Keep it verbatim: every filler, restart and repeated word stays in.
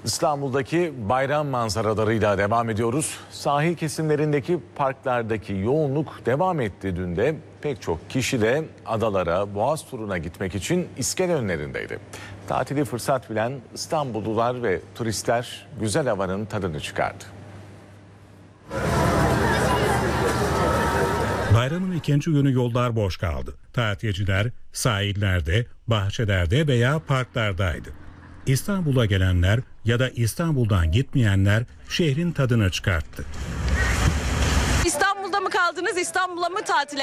İstanbul'daki bayram manzaralarıyla devam ediyoruz. Sahil kesimlerindeki parklardaki yoğunluk devam etti dün de. Pek çok kişi de adalara, Boğaz turuna gitmek için iskele önlerindeydi. Tatili fırsat bilen İstanbullular ve turistler güzel havanın tadını çıkardı. Bayramın ikinci günü yollar boş kaldı. Tatilciler sahillerde, bahçelerde veya parklardaydı. İstanbul'a gelenler ya da İstanbul'dan gitmeyenler şehrin tadını çıkarttı. İstanbul'da mı kaldınız, İstanbul'a mı tatile